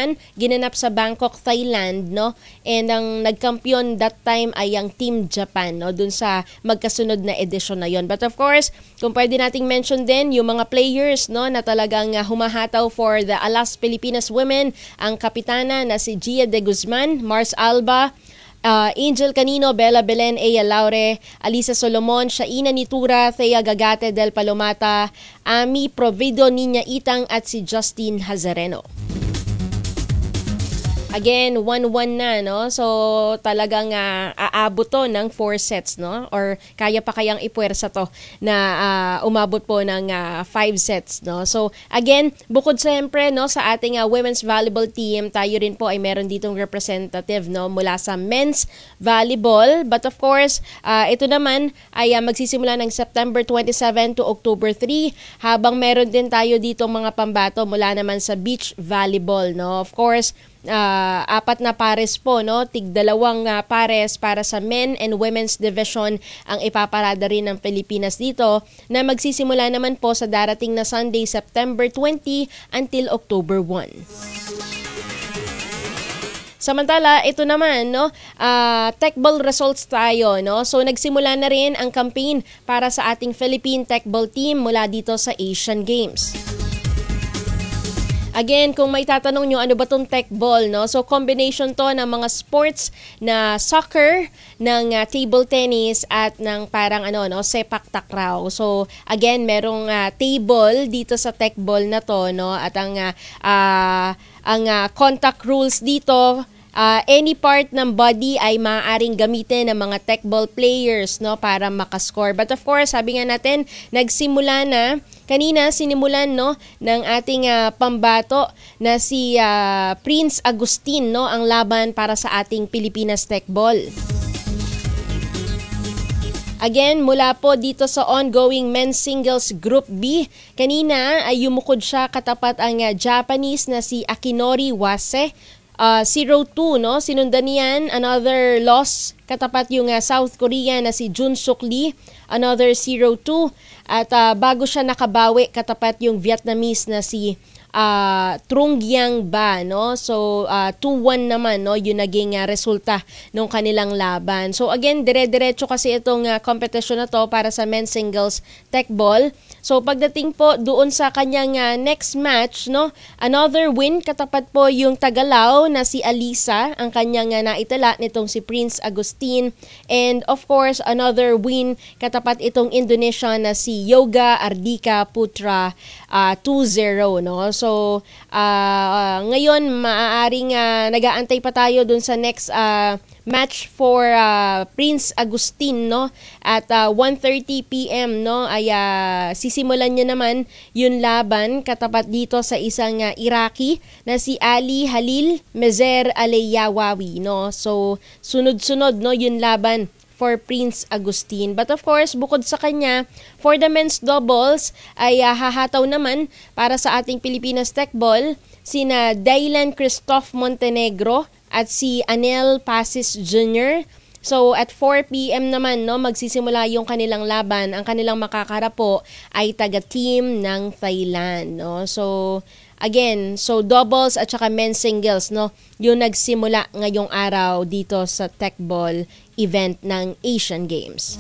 naman ginanap sa Bangkok, Thailand, no? And ang nagkampiyon that time ay ang Team Japan, no? Dun sa magkasunod na edisyon na yon. But of course, kung pwede nating mention din yung mga players, no, na talagang humahataw for the Alas Pilipinas Women, ang kapitana na si Gia de Guzman, Mars Alba, Angel Canino, Bella Belen, Ea Laure, Alisa Solomon, Shaina Nitura, Thea Gagate del Palomata, Ami Provido, Niña Itang at si Justin Hazareno. Again, 1-1 na, no? So, talagang aabot to ng 4 sets, no? Or kaya pa kayang ipuwersa to na umabot po ng 5 sets, no? So, again, bukod siyempre, no, sa ating women's volleyball team, tayo rin po ay meron ditong representative, no, mula sa men's volleyball. But of course, ito naman ay magsisimula ng September 27 to October 3, habang meron din tayo ditong mga pambato mula naman sa beach volleyball, no? Of course, 4 na pares po, no? Tig-2 pares para sa men and women's division ang ipaparada rin ng Pilipinas dito, na magsisimula naman po sa darating na Sunday, September 20 until October 1. Samantala, ito naman, no, techball results tayo, no? So nagsimula na rin ang campaign para sa ating Philippine techball team mula dito sa Asian Games. Again, kung may tatanong nyo, ano ba tong techball, no? So, combination to ng mga sports na soccer, ng table tennis, at ng parang sepak takraw. So, again, merong table dito sa techball na to, no? At ang contact rules dito, any part ng body ay maaaring gamitin ng mga techball players, no, para makascore. But of course, sabi nga natin, nagsimula na kanina, sinimulan, no, ng ating pambato na si Prince Agustin, no, ang laban para sa ating Pilipinas techball. Again, mula po dito sa ongoing men's singles Group B, kanina ay yumukod siya katapat ang Japanese na si Akinori Wase. 0-2, no? Sinundan niyan, another loss, katapat yung South Korea na si Jun Suk Lee, another 0-2. At bago siya nakabawi, katapat yung Vietnamese na si Trung Giang Ba, no? So 2-1 naman, no, yung naging resulta ng kanilang laban. So again, dire-diretso kasi itong competition na to para sa men's singles techball. So pagdating po doon sa kanyang next match, no, another win, katapat po yung Tagalaw na si Alisa, ang kanyang naitala nitong si Prince Agustin. And of course, another win, katapat itong Indonesia na si Yoga Ardika Putra, 2-0, no. So ngayon maaaring nag-aantay pa tayo dun sa next match for Prince Agustin, no, at 1:30 PM, no, ay sisimulan niya naman yung laban katapat dito sa isang Iraqi na si Ali Halil Mezer Aleyawawi, no. So sunod-sunod, no, yung laban for Prince Agustin. But of course, bukod sa kanya, for the men's doubles ay hahataw naman para sa ating Pilipinas techball sina Dylan Christoph Montenegro at si Anel Pasis Jr. So at 4 PM naman, no, magsisimula yung kanilang laban. Ang kanilang makakarap po ay taga-team ng Thailand, no. So again, so doubles at saka men's singles, no, yung nagsimula ngayong araw dito sa techball event ng Asian Games.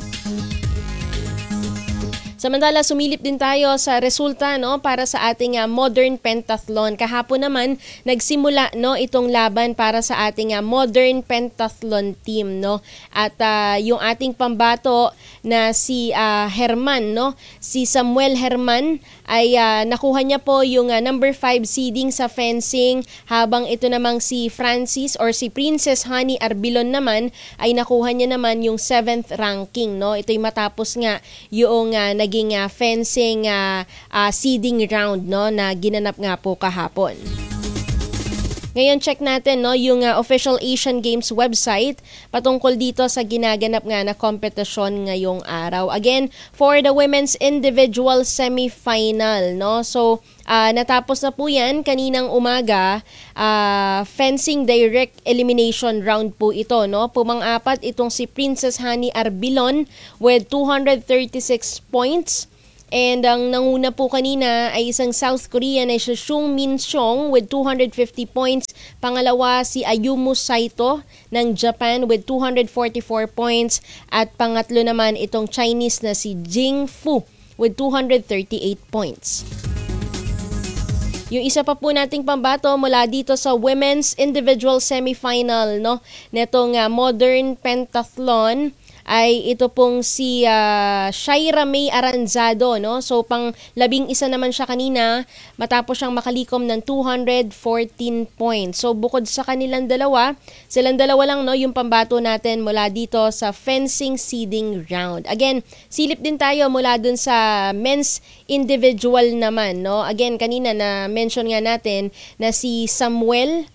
Samantala, sumilip din tayo sa resulta, no, para sa ating modern pentathlon. Kahapon naman nagsimula, no, itong laban para sa ating modern pentathlon team, no. At yung ating pambato na si Herman, no, si Samuel Herman ay nakuha niya po yung number 5 seeding sa fencing, habang ito namang si Francis or si Princess Honey Arbilon naman ay nakuha niya naman yung 7th ranking, no. Ito'y matapos nga yung naging fencing seeding round, no, na ginanap nga po kahapon. Ngayon, check natin, no, yung official Asian Games website patungkol dito sa ginaganap nga na kompetisyon ngayong araw. Again, for the women's individual semi-final, no, so natapos na po yan kaninang umaga. Fencing direct elimination round po ito, no. Pumang-apat itong si Princess Honey Arbilon with 236 points. And ang nanguna po kanina ay isang South Korean na si Sung Min Song with 250 points. Pangalawa, si Ayumu Saito ng Japan with 244 points. At pangatlo naman itong Chinese na si Jing Fu with 238 points. Yung isa pa po nating pambato mula dito sa women's individual semifinal, no, netong modern pentathlon ay ito pong si Shaira May Aranzado, no? So pang 11 naman siya kanina matapos siyang makalikom ng 214 points. So bukod sa kanilang dalawa, silang dalawa lang, no, yung pambato natin mula dito sa fencing seeding round. Again, silip din tayo mula dun sa men's individual naman, no? Again, kanina na mention nga natin na si Samuel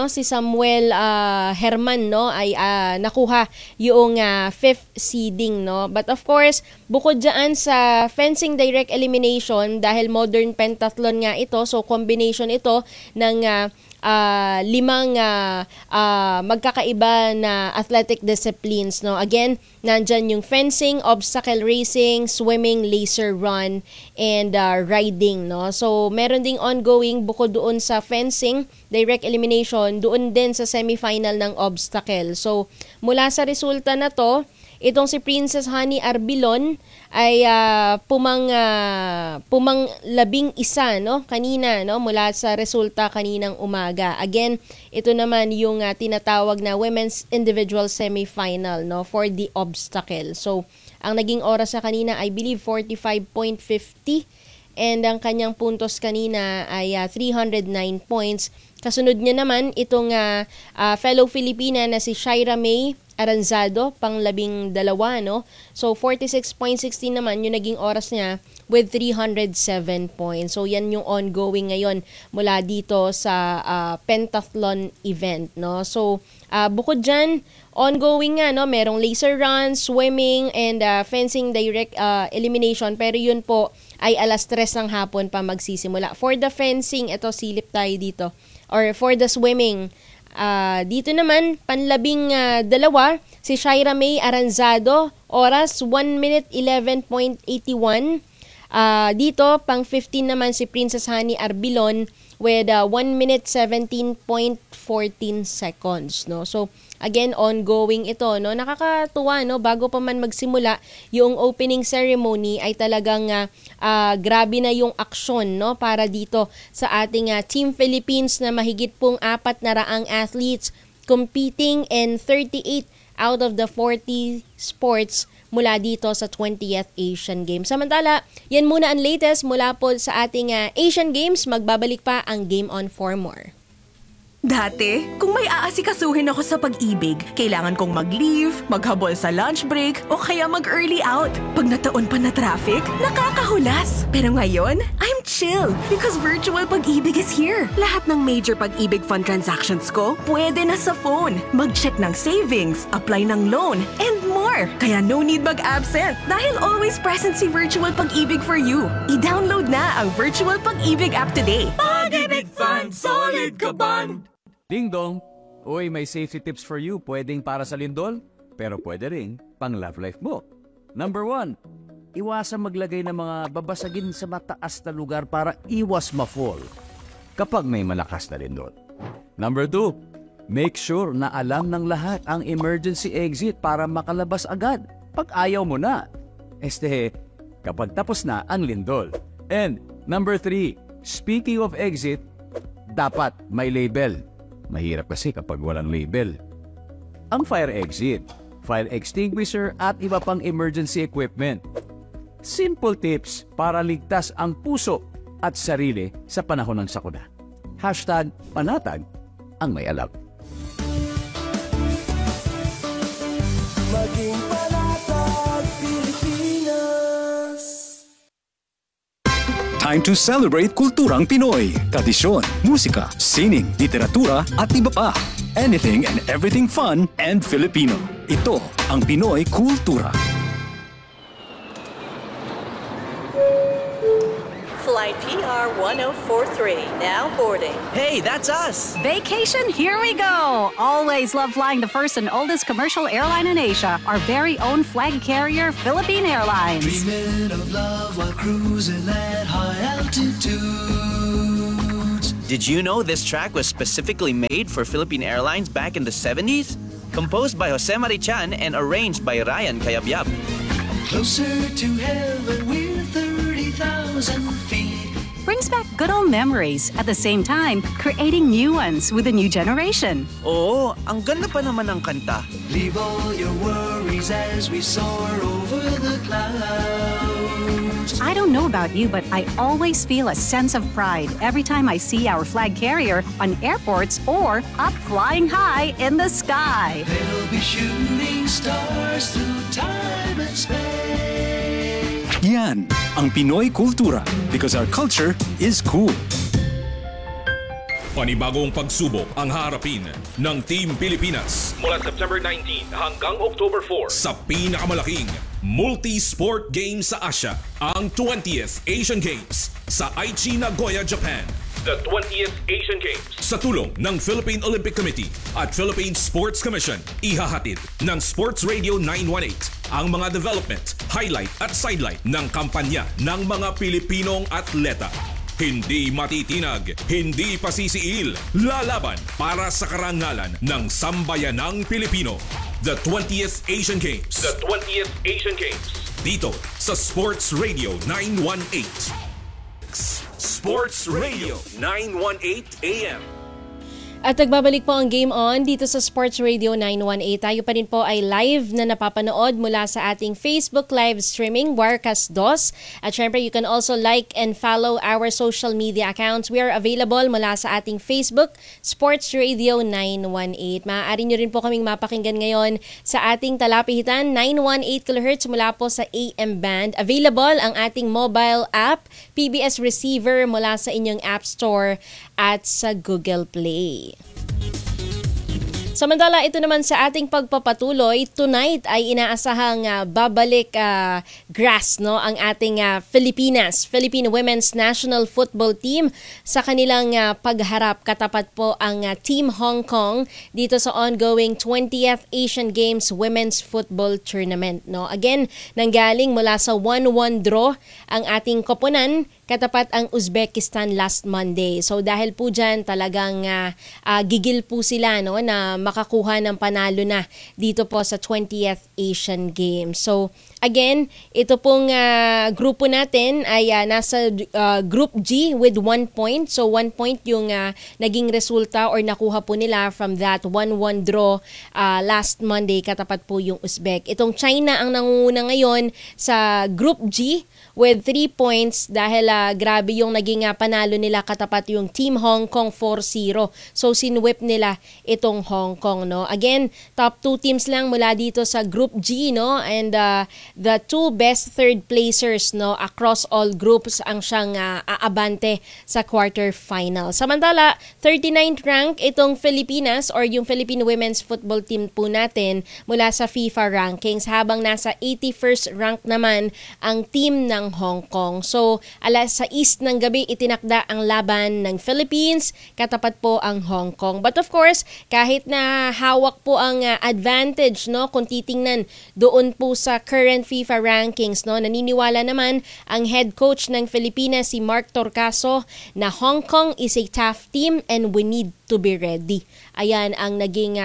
Herman, no, ay nakuha yung 5th seeding, no. But of course, bukod diyan sa fencing direct elimination, dahil modern pentathlon nga ito, so combination ito ng 5 magkakaiba na athletic disciplines, no. Again, nandyan yung fencing, obstacle racing, swimming, laser run, and riding, no. So meron ding ongoing bukod doon sa fencing direct elimination, doon din sa semifinal ng obstacle. So mula sa resulta na to, itong si Princess Honey Arbilon ay pumang 11, no, kanina, no, mula sa resulta kaninang umaga. Again, ito naman yung tinatawag na women's individual semifinal, no, for the obstacle. So ang naging oras sa kanina, I believe 45.50, and ang kanyang puntos kanina ay 309 points. Kasunod niya naman itong fellow Filipina na si Shaira May Aranzado, pang 12, no? So 46.16 naman yung naging oras niya with 307 points. So yan yung ongoing ngayon mula dito sa pentathlon event, no? So bukod dyan, ongoing nga, no, merong laser run, swimming, and fencing direct elimination, pero yun po ay 3:00 ng hapon pa magsisimula. For the fencing, ito silip tayo dito, or for the swimming, dito naman, panlabing 2, si Shaira May Aranzado, oras 1 minute 11.81. Dito, pang 15 naman si Princess Honey Arbilon with 1 minute 17.14 seconds, no. So again, ongoing ito, no. Nakakatuwa, no, bago pa man magsimula yung opening ceremony ay talagang grabe na yung aksyon, no, para dito sa ating Team Philippines na mahigit pong 400 athletes competing in 38 out of the 40 sports mula dito sa 20th Asian Games. Samantala, yan muna ang latest mula po sa ating Asian Games. Magbabalik pa ang Game On for more. Dati, kung may aasikasuhin ako sa pag-ibig, kailangan kong mag-leave, maghabol sa lunch break, o kaya mag-early out. Pag nataon pa na traffic, nakakahulas. Pero ngayon, I'm chill because virtual pag-ibig is here. Lahat ng major pag-ibig fund transactions ko, pwede na sa phone. Mag-check ng savings, apply ng loan, and more. Kaya no need mag-absent dahil always present si virtual pag-ibig for you. I-download na ang virtual pag-ibig app today. Pag-ibig Fund, solid ka band! Ding dong! Uy, may safety tips for you. Pwedeng para sa lindol, pero pwede rin pang love life mo. Number 1, iwasan maglagay ng mga babasagin sa mataas na lugar para iwas ma-fall kapag may malakas na lindol. Number 2, make sure na alam ng lahat ang emergency exit para makalabas agad pag ayaw mo na. Kapag tapos na ang lindol. And number 3, speaking of exit, dapat may label. Mahirap kasi kapag walang label. Ang fire exit, fire extinguisher at iba pang emergency equipment. Simple tips para ligtas ang puso at sarili sa panahon ng sakuna. #panatag ang may alam. Maging panatag Pilipinas. Time to celebrate kulturang Pinoy. Tradisyon, musika, sining, literatura at iba pa. Anything and everything fun and Filipino. Ito ang Pinoy Kultura. Flight PR 1043, now boarding. Hey, that's us! Vacation, here we go! Always love flying the first and oldest commercial airline in Asia, our very own flag carrier, Philippine Airlines. Dreaming of love while cruising at high altitudes. Did you know this track was specifically made for Philippine Airlines back in the 70s? Composed by Jose Marichan and arranged by Ryan Cayabyab. Closer to heaven with 30,000 feet. Brings back good old memories at the same time creating new ones with a new generation. Oo, ang ganda pa naman ng kanta. Leave all your worries as we soar over the clouds. I don't know about you, but I always feel a sense of pride every time I see our flag carrier on airports or up flying high in the sky. They'll be shooting stars through time and space. Yan ang Pinoy kultura because our culture is cool. Panibagong pagsubok ang haharapin ng Team Pilipinas mula September 19 hanggang October 4 sa pinakamalaking multi-sport games sa Asia, ang 20th Asian Games sa Aichi, Nagoya, Japan. The 20th Asian Games sa tulong ng Philippine Olympic Committee at Philippine Sports Commission, ihahatid ng Sports Radio 918 ang mga development, highlight at sidelight ng kampanya ng mga Pilipinong atleta. Hindi matitinag, hindi pasisiil, lalaban para sa karangalan ng sambayanang Pilipino. The 20th Asian Games. The 20th Asian Games. Dito sa Sports Radio 918. Sports Radio 918 AM. At nagbabalik po ang Game On dito sa Sports Radio 918. Tayo pa rin po ay live na napapanood mula sa ating Facebook live streaming, Wirecast 2. At syempre, you can also like and follow our social media accounts. We are available mula sa ating Facebook, Sports Radio 918. Maaari nyo rin po kaming mapakinggan ngayon sa ating talapihitan, 918 kHz mula po sa AM band. Available ang ating mobile app, PBS Receiver mula sa inyong App Store at sa Google Play. Samantala, ito naman sa ating pagpapatuloy, tonight ay inaasahang babalik grass no ang ating Philippine Women's National Football Team sa kanilang pagharap. Katapat po ang Team Hong Kong dito sa ongoing 20th Asian Games Women's Football Tournament. No? Again, nanggaling mula sa 1-1 draw ang ating koponan, katapat ang Uzbekistan last Monday. So dahil po dyan talagang gigil po sila no, na makakuha ng panalo na dito po sa 20th Asian Games. So again, ito pong grupo natin ay nasa Group G with 1 point. So 1 point yung naging resulta or nakuha po nila from that 1-1 draw last Monday, katapat po yung Uzbek. Itong China ang nangunguna ngayon sa Group G with 3 points dahil grabe yung naging panalo nila, katapat yung Team Hong Kong 4-0. So sinwip nila itong Hong Kong. No? Again, top 2 teams lang mula dito sa Group G, no? And the 2 best third placers no across all groups ang siyang aabante sa quarterfinal. Samantala, 39th rank itong Pilipinas or yung Philippine Women's Football Team po natin mula sa FIFA rankings, habang nasa 81st rank naman ang team ng Hong Kong. So, alas 6 ng gabi itinakda ang laban ng Philippines, katapat po ang Hong Kong. But of course, kahit na hawak po ang advantage no kung titingnan doon po sa current FIFA rankings no, naniniwala naman ang head coach ng Pilipinas si Mark Torcaso na Hong Kong is a tough team and we need to be ready. Ayan ang naging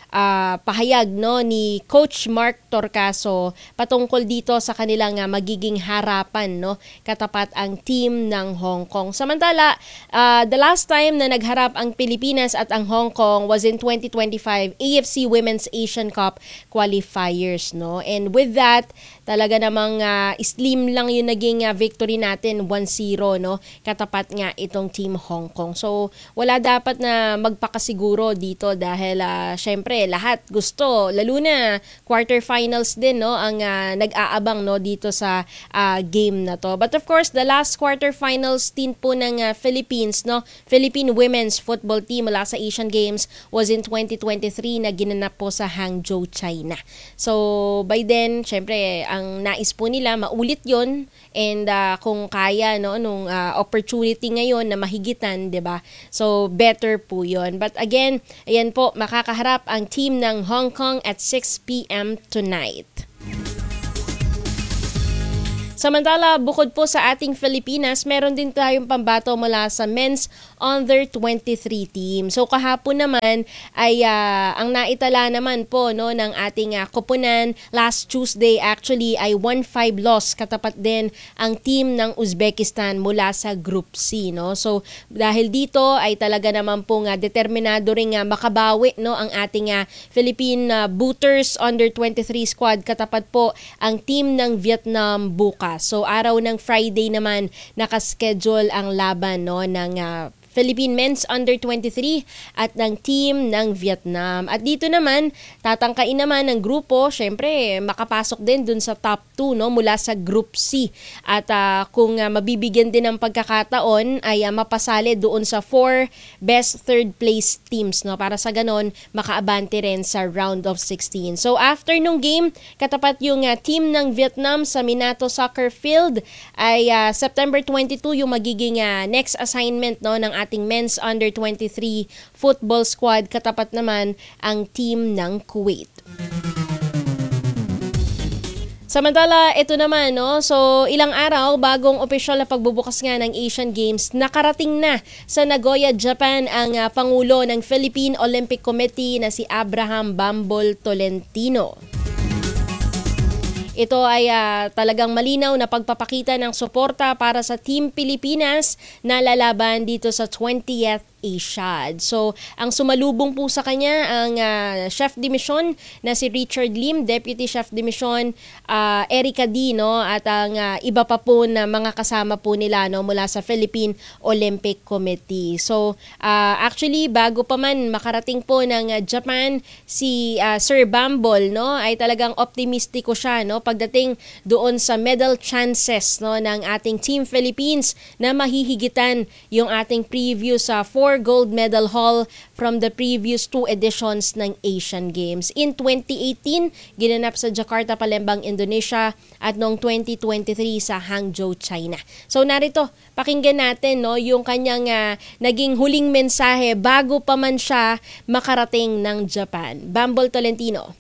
pahayag no ni Coach Mark Torcaso patungkol dito sa kanilang magiging harapan no katapat ang team ng Hong Kong. Samantala, the last time na nagharap ang Pilipinas at ang Hong Kong was in 2025 AFC Women's Asian Cup qualifiers no. And with that, talaga namang slim lang yung naging victory natin, 1-0 no. Katapat nga itong Team Hong Kong. So wala dapat na magpakasiguro dito dahil syempre lahat gusto, lalo na quarterfinals din no ang nag-aabang no dito sa game na to. But of course, the last quarterfinals din po ng Philippines no, Philippine Women's Football Team mula sa Asian Games was in 2023 na ginanap po sa Hangzhou, China. So by then, syempre ang nais po nila maulit yon, and kung kaya no nung opportunity ngayon na mahigitan, 'di ba? So better po yon. But again, ayan po, makakaharap ang team ng Hong Kong at 6 p.m. tonight. Samantala, bukod po sa ating Pilipinas, meron din tayong pambato mula sa Men's Under 23 team. So kahapon naman ay ang naitala naman po no ng ating koponan last Tuesday actually ay 1-5 loss, katapat din ang team ng Uzbekistan mula sa Group C, no. So dahil dito ay talaga naman po determinado ring makabawi no ang ating Philippine Booters Under 23 squad, katapat po ang team ng Vietnam bukas. So araw ng Friday naman nakaschedule ang laban no ng Philippine Men's Under 23 at ng team ng Vietnam. At dito naman, tatangkain naman ng grupo, syempre makapasok din dun sa top 2 no, mula sa Group C. At kung mabibigyan din ng pagkakataon ay mapasali doon sa 4 best third place teams no, para sa ganon makaabante rin sa round of 16. So after nung game, katapat yung team ng Vietnam sa Minato Soccer Field ay September 22 yung magiging next assignment no ng ating Men's Under 23 football squad, katapat naman ang team ng Kuwait. Samantala, ito naman, no? So, ilang araw bagong opisyal na pagbubukas nga ng Asian Games, nakarating na sa Nagoya, Japan ang Pangulo ng Philippine Olympic Committee na si Abraham Bambol Tolentino. Ito ay talagang malinaw na pagpapakita ng suporta para sa Team Pilipinas na lalaban dito sa 20th Asiad. So, ang sumalubong po sa kanya ang Chef de Mission na si Richard Lim, Deputy Chef de Mission Erica D, no? At ang iba pa po na mga kasama po nila no, mula sa Philippine Olympic Committee. So, actually, bago pa man makarating po ng Japan, si Sir Bambol no, ay talagang optimistiko siya no, pagdating doon sa medal chances no, ng ating Team Philippines na mahihigitan yung ating previous 4 gold medal haul from the previous 2 editions ng Asian Games. In 2018, ginanap sa Jakarta, Palembang, Indonesia at noong 2023 sa Hangzhou, China. So narito, pakinggan natin no, yung kanyang naging huling mensahe bago pa man siya makarating ng Japan. Bambol Tolentino.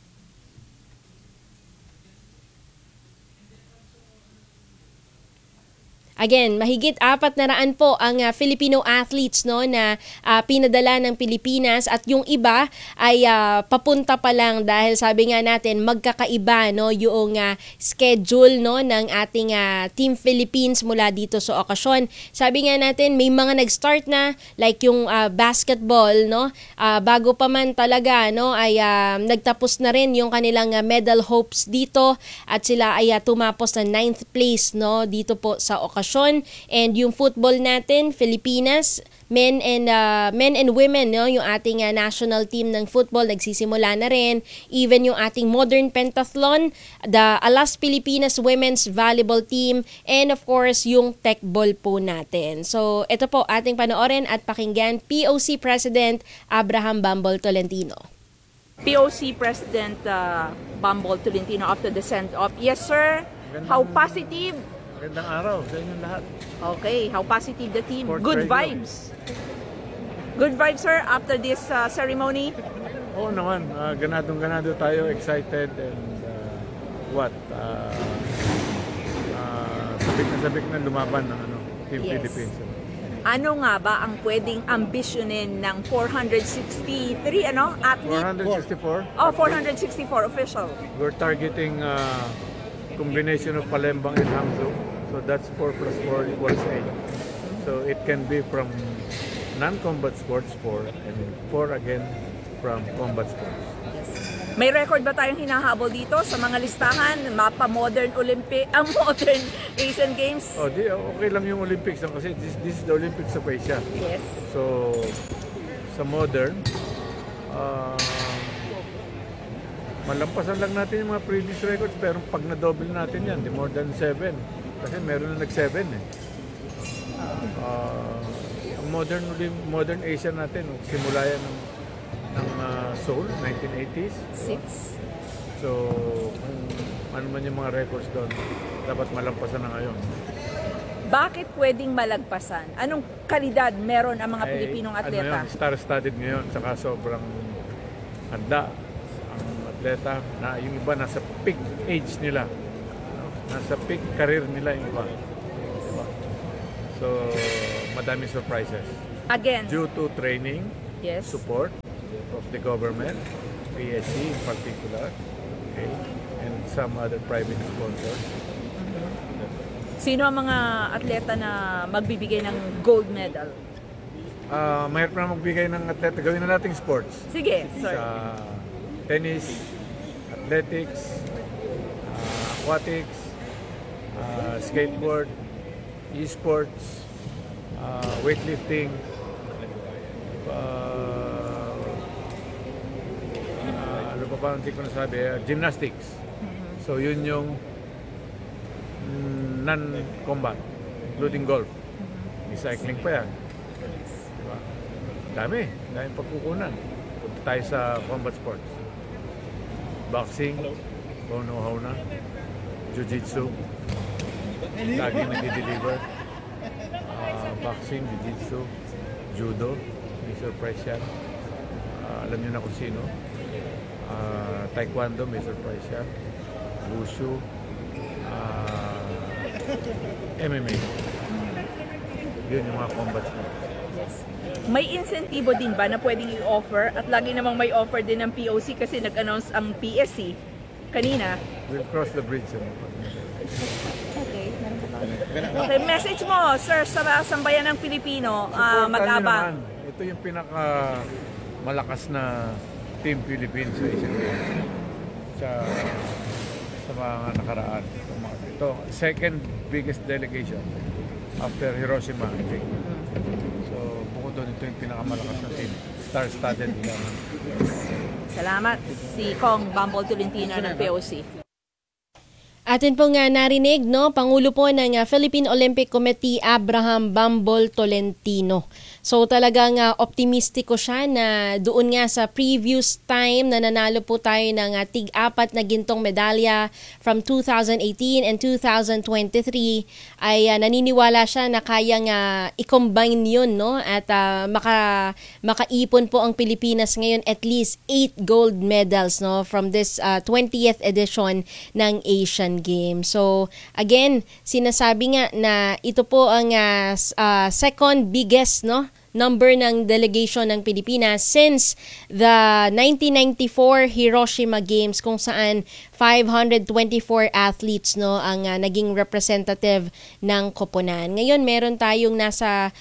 Again, mahigit 400 po ang Filipino athletes no na pinadala ng Pilipinas at yung iba ay papunta pa lang dahil sabi nga natin magkakaiba no yung schedule no ng ating Team Philippines mula dito sa okasyon. Sabi nga natin may mga nag-start na like yung basketball no bago pa man talaga no ay nagtapos na rin yung kanilang medal hopes dito at sila ay tumapos na 9th place no dito po sa okasyon. And yung football natin, Filipinas, men and women, no, yung ating national team ng football nagsisimula na rin. Even yung ating modern pentathlon, the Alas Pilipinas women's volleyball team, and of course yung techball po natin. So ito po ating panoorin at pakinggan POC President Abraham Bambol Tolentino. POC President Bambol Tolentino after the send-off. Yes sir, how positive? Magandang araw sa inyong lahat. Okay, how positive the team? Sports Good radio. vibes. Good vibes, sir, after this ceremony? Oo naman, ganadong-ganado tayo, excited and sabik na lumaban ng Team Yes. Philippines. Ano nga ba ang pwedeng ambisyonin ng 463 athlete? 464. Oh, 464 official. We're targeting combination of Palembang and Hangzhou. So that's 4 plus 4 equals 8. So it can be from non-combat sports 4 and 4 again from combat sports. May record ba tayong hinahabol dito sa mga listahan? Mapa modern modern Asian Games? Oh, okay lang yung Olympics kasi this is the Olympics of Asia. Yes. So sa modern, malampasan lang natin yung mga previous records pero pag na-double natin yan, more than 7. Kasi meron na nag-7 eh. Ang modern Asia natin, simula yan ng Seoul, 1980s. 6. So, kung ano man yung mga records doon, dapat malampasan na ngayon. Bakit pwedeng malagpasan? Anong kalidad meron ang mga Pilipinong atleta? Star-studded ngayon, saka sobrang handa ang atleta na yung iba nasa peak age nila. nasa peak career nila yung iba. Diba? So, madami surprises. Again, Due to training, yes. support of the government, PSC in particular, okay, and some other private sponsors. Sino ang mga atleta na magbibigay ng gold medal? Mahirap na magbigay ng atleta. Gawin na nating sports. Sige, sorry. Sa tennis, athletics, aquatics, skateboard, esports, weightlifting, ano pa parang hindi ko nasabi, gymnastics. So yun yung non-combat, including golf. May cycling pa yan. Diba? Daming pagkukunan. Punta tayo sa combat sports. Boxing, kung know-how na. Jiu-jitsu, laging nag-deliver. Boxing, jiu-jitsu, judo, may surprise yan. Alam nyo na kung sino. Taekwondo, may surprise yan. Wushu, MMA. Yun yung mga combat sports. Yes. May insentibo din ba na pwedeng i-offer? At lagi namang may offer din ng POC kasi nag-announce ang PSC kanina. We'll cross the bridge. Okay, message mo, sir, sa sambayan ng Pilipino, mag-abang. Ito yung pinaka malakas na Team Philippines sa Asian Games. Sa mga nakaraan. Ito, second biggest delegation after Hiroshima, I think. So, bukod doon, ito yung pinakamalakas na team. Star-studded nila. Salamat, si Kong Bambol Tolentino ng POC. Atin pong narinig, no, Pangulo po ng Philippine Olympic Committee, Abraham Bambol Tolentino. So talagang optimistiko siya na doon nga sa previous time na nanalo po tayo ng tig-4 na gintong medalya from 2018 and 2023 ay naniniwala siya na kayang i-combine yun, no? At makaipon po ang Pilipinas ngayon at least 8 gold medals, no, from this 20th edition ng Asian Games. So again, sinasabi nga na ito po ang second biggest, no, number ng delegation ng Pilipinas since the 1994 Hiroshima Games, kung saan 524 athletes, no, ang naging representative ng koponan. Ngayon meron tayong nasa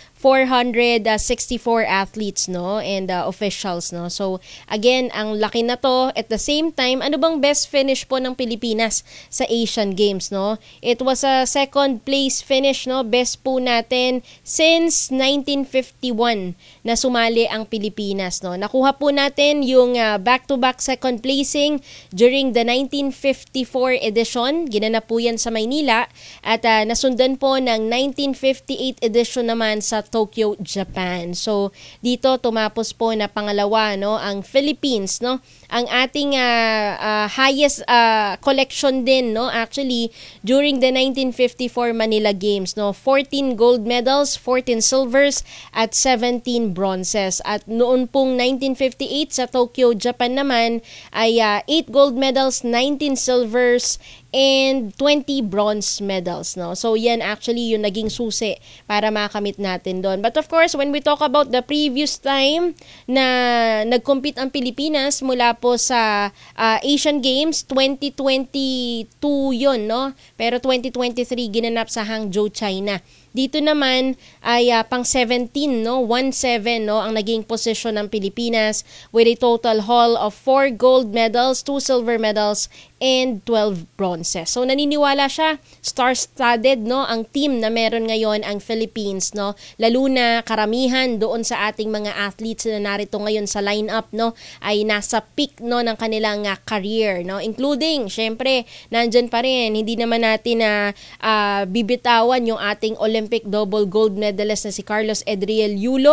464 athletes, no, and officials, no. So again, ang laki na to. At the same time, ano bang best finish po ng Pilipinas sa Asian Games, no? It was a second place finish, no, best po natin since 1951 na sumali ang Pilipinas, no. Nakuha po natin yung back-to-back second placing during the 1954 edition. Ginanap po yan sa Maynila at nasundan po ng 1958 edition naman sa Tokyo, Japan. So dito tumapos po na pangalawa, no, ang Philippines, no. Ang ating highest collection din, no, actually during the 1954 Manila Games, no, 14 gold medals, 14 silvers at 17 bronzes. At noon pong 1958 sa Tokyo, Japan naman ay 8 gold medals, 19 silvers and 20 bronze medals, no. So yan actually yung naging susi para makamit natin doon. But of course, when we talk about the previous time na nag-compete ang Pilipinas mula po sa Asian Games 2022 yun, no. Pero 2023 ginanap sa Hangzhou, China. Dito naman ay pang 17, no, 17, no, ang naging position ng Pilipinas with a total haul of 4 gold medals, 2 silver medals and 12 bronzes. So naniniwala siya, star-studded, no, ang team na meron ngayon ang Philippines, no. Lalo na karamihan doon sa ating mga athletes na narito ngayon sa lineup, no, ay nasa peak, no, ng kanilang career, no, including syempre nandyan pa rin, hindi naman natin na bibitawan yung ating Olympic double gold medalist na si Carlos Edriel Yulo.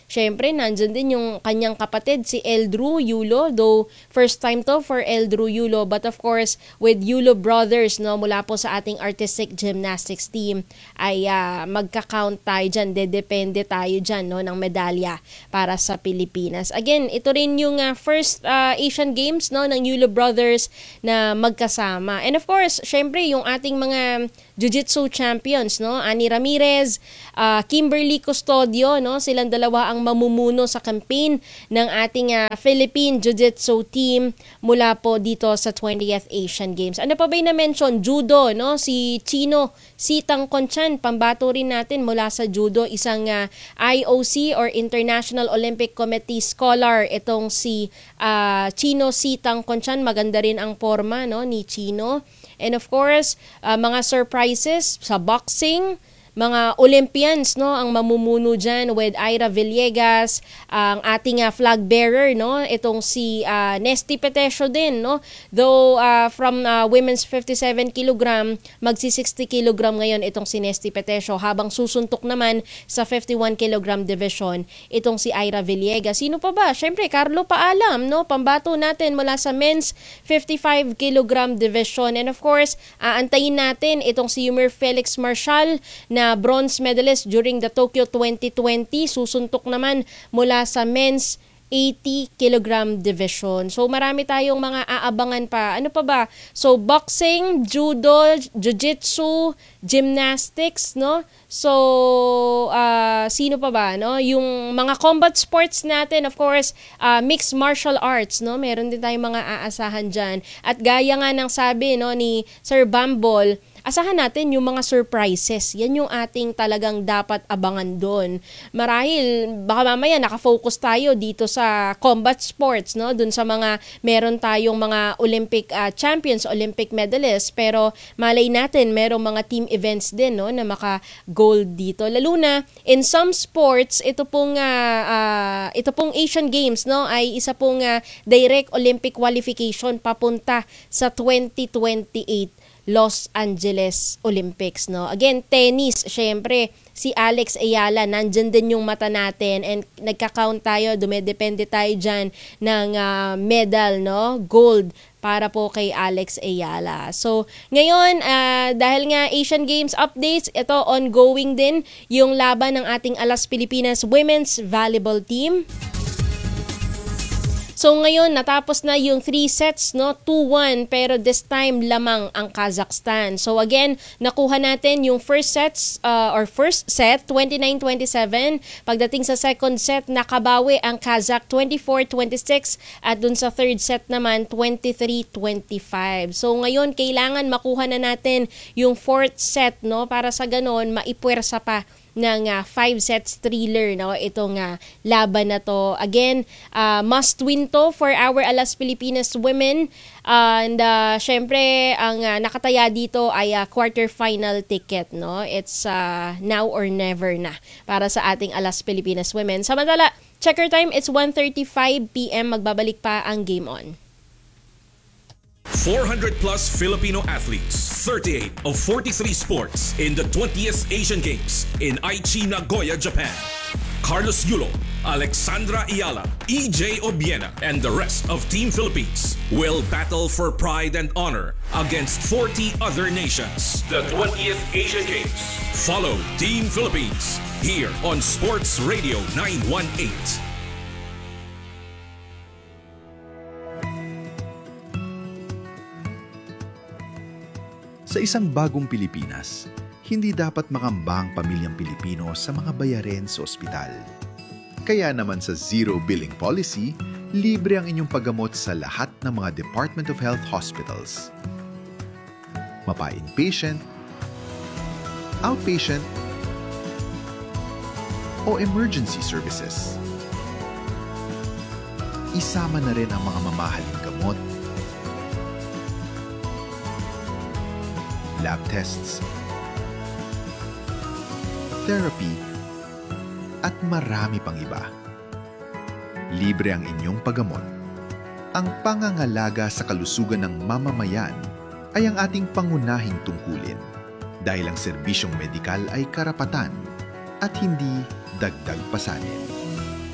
syempre nandyan din yung kanyang kapatid si Eldru Yulo, though first time to for Eldru Yulo, but of course with Yulo brothers, no, mula po sa ating artistic gymnastics team ay magka-count tayo dyan, depende tayo dyan, no, ng medalya para sa Pilipinas. Again, ito rin yung first Asian Games, no, ng Yulo brothers na magkasama. And of course, syempre yung ating mga Jiu-Jitsu champions, no, Ani Ramirez, Kimberly Custodio, no, silang dalawa ang mamumuno sa campaign ng ating Philippine Jiu-Jitsu team mula po dito sa 20th Asian Games. Ano pa ba yung na-mention? Judo, no, si Chino Sitang Conchan, pambato rin natin mula sa judo, isang IOC or International Olympic Committee scholar itong si Chino Sitang Conchan. Maganda rin ang forma, no, ni Chino. And of course, mga surprises sa boxing, mga Olympians, no, ang mamumuno dyan with Ira Villegas, ang ating flag bearer, no, itong si Nesty Petesio din, no, though from women's 57 kg, magsi 60 kg ngayon itong si Nesty Petesio, habang susuntok naman sa 51 kg division itong si Ira Villegas. Sino pa ba? Syempre, Carlo Paalam, no, pambato natin mula sa men's 55 kg division. And of course, aantayin natin itong si Yumir Felix Marshall na bronze medalist during the Tokyo 2020. Susuntok naman mula sa men's 80 kg division. So marami tayong mga aabangan pa. Ano pa ba? So boxing, judo, jiu-jitsu, gymnastics, no? So sino pa ba, no? Yung mga combat sports natin, of course, mixed martial arts, no? Meron din tayong mga aasahan diyan. At gaya nga ng sabi, no, ni Sir Bambol, asahan natin yung mga surprises. Yan yung ating talagang dapat abangan doon. Marahil, baka mamaya nakafocus tayo dito sa combat sports, no? Doon sa mga, meron tayong mga Olympic champions, Olympic medalists, pero malay natin, merong mga team events din, no, na maka-gold dito. Lalo na, in some sports, ito pong Asian Games, no, ay isa pong direct Olympic qualification papunta sa 2028 Los Angeles Olympics, no? Again, tennis, syempre, si Alex Ayala, nandyan din yung mata natin and nagka-count tayo, dumedepende tayo dyan ng medal, no? Gold para po kay Alex Ayala. So, ngayon, dahil nga Asian Games updates, ito ongoing din yung laban ng ating Alas Pilipinas Women's Volleyball Team. So ngayon, natapos na yung 3 sets, no? 2-1, pero this time lamang ang Kazakhstan. So again, nakuha natin yung first set, 29-27. Pagdating sa second set, nakabawi ang Kazakh 24-26 at dun sa third set naman 23-25. So ngayon, kailangan makuha na natin yung fourth set, no? Para sa ganon, maipuwersa pa ng 5 sets thriller, no, itong laban na to. Again, must win to for our Alas Pilipinas women, and syempre ang nakataya dito ay quarterfinal ticket, no. It's now or never na para sa ating Alas Pilipinas women. Samantala, checker time, it's 1:35 PM, magbabalik pa ang Game On. 400 plus Filipino athletes, 38 of 43 sports in the 20th Asian Games in Aichi, Nagoya, Japan. Carlos Yulo, Alexandra Ayala, EJ Obiena, and the rest of Team Philippines will battle for pride and honor against 40 other nations. The 20th Asian Games. Follow Team Philippines here on Sports Radio 918. Sa isang bagong Pilipinas, hindi dapat makambang pamilyang Pilipino sa mga bayarin sa ospital. Kaya naman sa Zero Billing Policy, libre ang inyong paggamot sa lahat ng mga Department of Health hospitals. Mapa-inpatient, outpatient, o emergency services. Isama na rin ang mga mamahaling gamot, lab tests, therapy, at marami pang iba. Libre ang inyong paggamot. Ang pangangalaga sa kalusugan ng mamamayan ay ang ating pangunahing tungkulin dahil ang serbisyong medikal ay karapatan at hindi dagdag pasanin.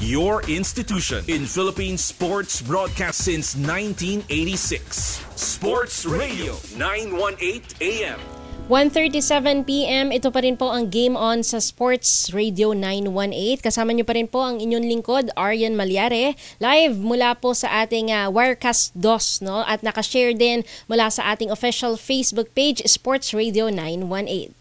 your institution in Philippine sports broadcast since 1986. Sports Radio 918 AM. 1:37 PM, ito pa rin po ang Game On sa Sports Radio 918. Kasama niyo pa rin po ang inyong lingkod, Arian Malyare, live mula po sa ating Wirecast DOS, no? At nakashare din mula sa ating official Facebook page, Sports Radio 918.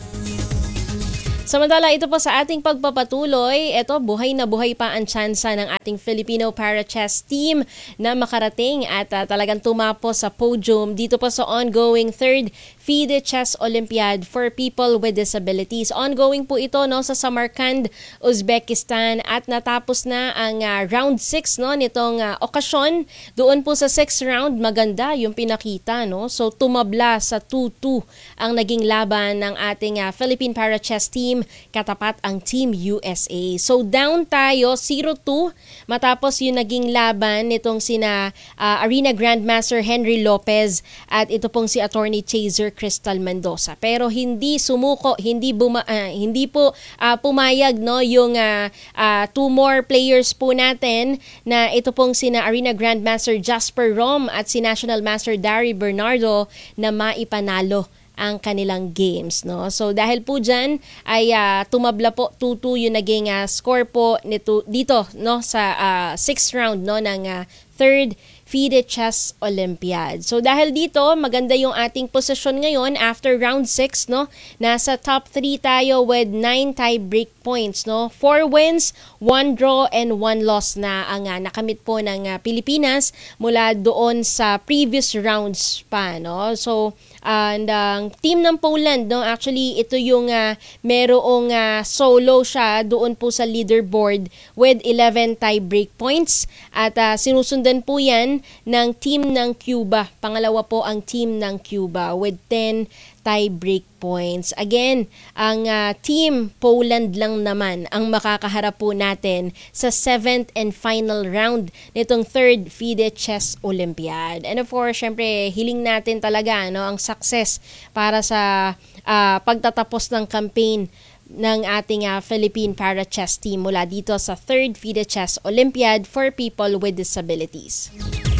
Samantala, ito po sa ating pagpapatuloy, ito buhay na buhay pa ang tsansa ng ating Filipino Para-Chess team na makarating at talagang tumapo sa podium dito po sa ongoing 3rd FIDE Chess Olympiad for People with Disabilities. Ongoing po ito, no, sa Samarkand, Uzbekistan, at natapos na ang round 6, no, nitong okasyon. Doon po sa 6th round, maganda yung pinakita, no? So tumabla sa 2-2 ang naging laban ng ating Philippine Para-Chess team, katapat ang Team USA. So down tayo 0-2 matapos yung naging laban nitong sina Arena Grandmaster Henry Lopez at ito pong si Attorney Chaser Crystal Mendoza. Pero hindi sumuko, hindi po pumayag, no, yung 2 more players po natin na ito pong sina Arena Grandmaster Jasper Rom at si National Master Dari Bernardo na maipanalo ang kanilang games, no? So dahil po dyan ay tumabla po 2-2 yung naging score po dito, no, sa 6th round, no, ng 3rd FIDE Chess Olympiad. So dahil dito, maganda yung ating posisyon ngayon after round 6, no? Nasa top 3 tayo with 9 tie-break points, no? 4 wins, 1 draw, and 1 loss na ang nakamit po ng Pilipinas mula doon sa previous rounds pa, no? So, and ang team ng Poland, no? Actually, ito yung merong solo siya doon po sa leaderboard with 11 tie-break points at sinusundan po yan ng team ng Cuba. Pangalawa po ang team ng Cuba with 10 tie-break points. Again, ang team Poland lang naman ang makakaharap po natin sa 7th and final round nitong 3rd FIDE Chess Olympiad. And of course, syempre, hiling natin talaga, no, ang success para sa pagtatapos ng campaign ng ating Philippine Para-Chess team mula dito sa 3rd FIDE Chess Olympiad for People with Disabilities.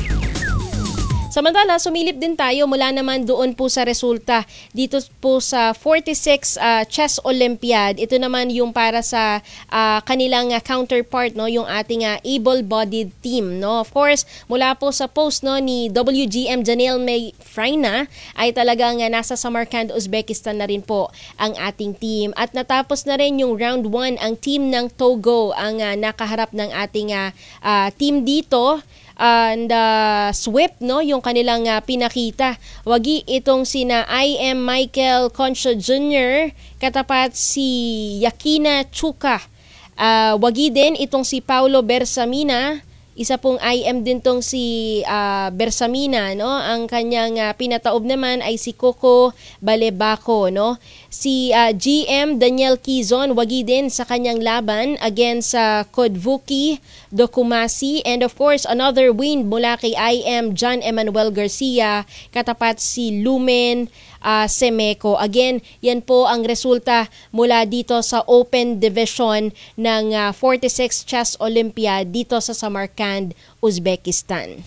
Samantala, sumilip din tayo mula naman doon po sa resulta dito po sa 46 Chess Olympiad. Ito naman yung para sa kanilang counterpart, no, yung ating able-bodied team, no. Of course, mula po sa post, no, ni WGM Janelle May Fraina ay talagang nasa Samarkand, Uzbekistan na rin po ang ating team. At natapos na rin yung round 1, ang team ng Togo ang nakaharap ng ating team dito. And sweep, no, yung kanilang pinakita. Wagi itong sina I.M. Michael Concha Jr. katapat si Yakina Chuka. Wagi din itong si Paulo Bersamina. Isa pong IM din tong si Bersamina, no? Ang kanyang pinataob naman ay si Coco Balebaco, no? Si GM Daniel Quizon, wagi din sa kanyang laban against Kodvuki Dokumasi, and of course another win mula kay IM John Emmanuel Garcia katapat si Lumen Semeco. Again, yan po ang resulta mula dito sa Open Division ng 46 Chess Olympiad dito sa Samarkand, Uzbekistan.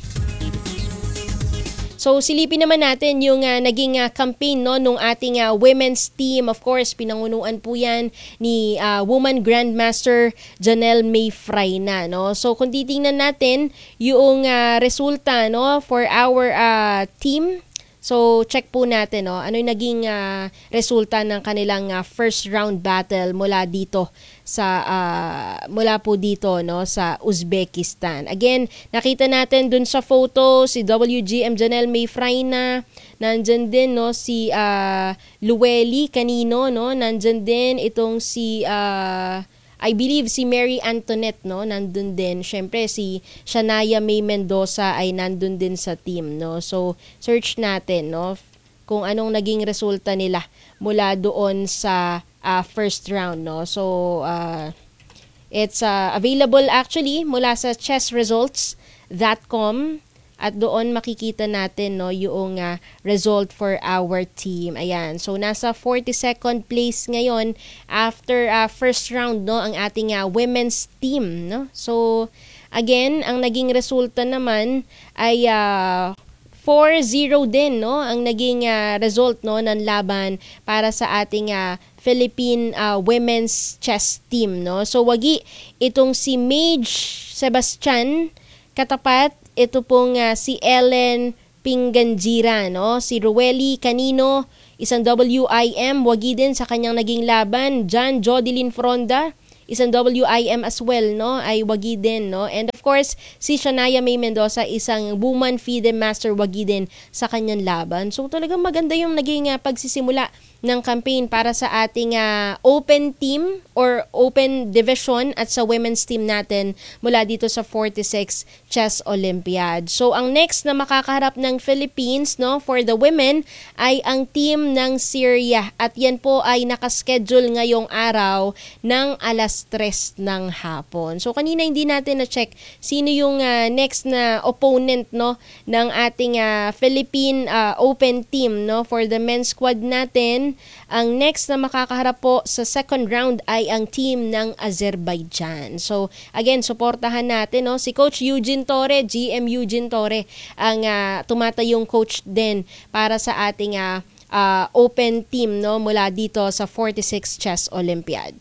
So silipin naman natin yung naging campaign, no, nung ating women's team. Of course, pinangunuan po yan ni woman grandmaster Janelle May Fraina, no. So kung titingnan natin yung resulta, no, for our team, so check po natin, no, ano yung naging resulta ng kanilang first round battle mula dito sa mula po dito, no, sa Uzbekistan. Again, nakita natin dun sa photo si WGM Janelle May Fraina, nandyan din, no, si Lueli kanino, no, nandyan din itong si I believe si Mary Antoinette, no, nandun din. Syempre si Shania May Mendoza ay nandun din sa team, no. So search natin, no, kung anong naging resulta nila mula doon sa first round, no. So it's available actually mula sa chessresults.com at doon makikita natin no yung result for our team. Ayan. So nasa 42nd place ngayon after first round no ang ating women's team no. So again, ang naging resulta naman ay 4-0 din no ang naging result no ng laban para sa ating Philippine women's chess team no. So wagi itong si Mage Sebastian katapat ito pong si Ellen Pinganjira no, si Rueli Canino isang WIM wagi din sa kanyang naging laban. John Jodelyn Fronda isang WIM as well no ay wagi din no, and of course si Shania May Mendoza isang woman FIDE master wagi din sa kanyang laban. So talagang maganda yung naging pagsisimula ng campaign para sa ating open team or open division at sa women's team natin mula dito sa 46 Chess Olympiad. So ang next na makakaharap ng Philippines no for the women ay ang team ng Syria at yan po ay nakaschedule ngayong araw ng alas 3 ng hapon. So kanina hindi natin na-check sino yung next na opponent no ng ating Philippine open team no for the men's squad natin. Ang next na makakaharap po sa second round ay ang team ng Azerbaijan. So again, suportahan natin no si Coach Eugene Torre, GM Eugene Torre ang tumatayong coach din para sa ating open team no mula dito sa 46 Chess Olympiad.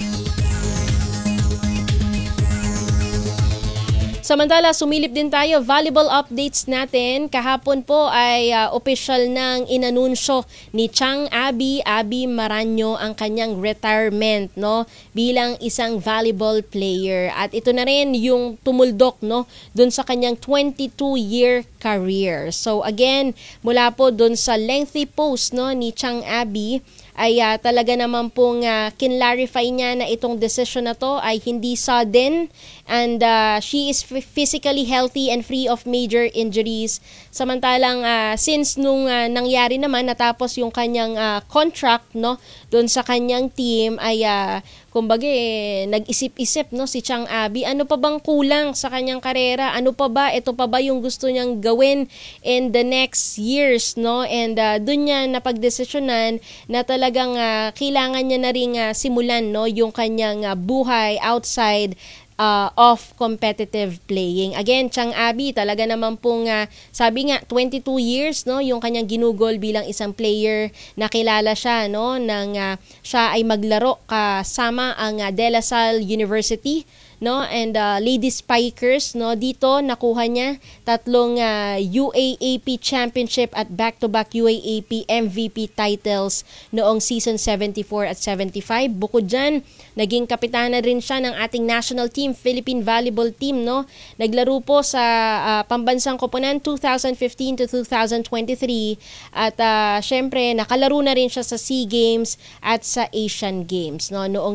Samantala, sumilip din tayo, volleyball updates natin. Kahapon po ay official nang inanunsyo ni Chang Abby Maranyo ang kanyang retirement no bilang isang volleyball player. At ito na rin yung tumuldok no dun sa kanyang 22-year career. So again, mula po dun sa lengthy post no ni Chang Abby ay talaga naman pong kinlarify niya na itong decision na to ay hindi sudden and she is physically healthy and free of major injuries. Samantalang since nung nangyari naman natapos yung kanyang contract no doon sa kanyang team ay kumbaga nag-isip-isip no si Chang Abby, ano pa bang kulang sa kanyang karera? Ano pa ba? Ito pa ba yung gusto niyang gawin in the next years no? And doon niya napagdesisyonan na talagang kailangan niya na ring simulan no yung kanyang buhay outside of competitive playing. Again, Chang Abby talaga naman pong sabi nga 22 years no yung kanyang ginugol bilang isang player. Nakilala siya no nang siya ay maglaro kasama ang De La Salle University no and Lady Spikers no dito nakuha niya 3 UAAP championship at back-to-back UAAP MVP titles noong season 74 at 75. Bukod diyan, naging kapitana rin siya ng ating national team, Philippine volleyball team no. Naglaro po sa pambansang koponan 2015 to 2023 at syempre nakalaro na rin siya sa SEA Games at sa Asian Games no noong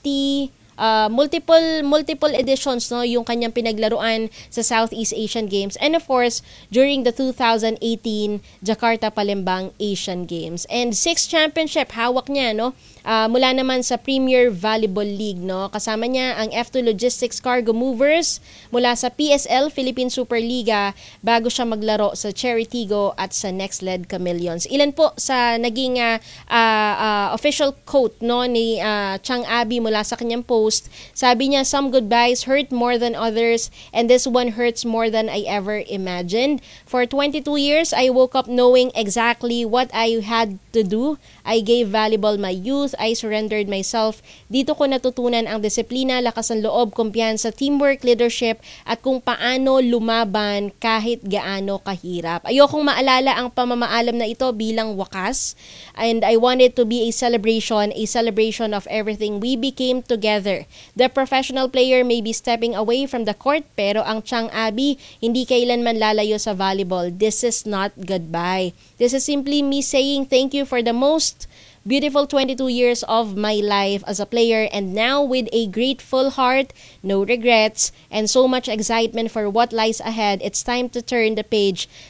multiple editions no yung kanyang pinaglaruan sa Southeast Asian Games and of course during the 2018 Jakarta Palembang Asian Games. And 6 championship hawak niya no mula naman sa Premier Volleyball League no. Kasama niya ang F2 Logistics Cargo Movers mula sa PSL Philippine Superliga bago siya maglaro sa Cherry Tigo at sa Next Led Chameleons. Ilan po sa naging official quote no ni Chang Abby mula sa kanyang post. Sabi niya, some goodbyes hurt more than others and this one hurts more than I ever imagined. For 22 years, I woke up knowing exactly what I had to do. I gave volleyball my youth. I surrendered myself. Dito ko natutunan ang disiplina, lakas ng loob, kumpiyansa, teamwork, leadership, at kung paano lumaban kahit gaano kahirap. Ayokong maalala ang pamamaalam na ito bilang wakas. And I want it to be a celebration of everything we became together. The professional player may be stepping away from the court pero ang Chang Abby hindi kailanman lalayo sa volleyball. This is not goodbye. This is simply me saying thank you for the most beautiful 22 years of my life as a player, and now with a grateful heart, no regrets, and so much excitement for what lies ahead, it's time to turn the page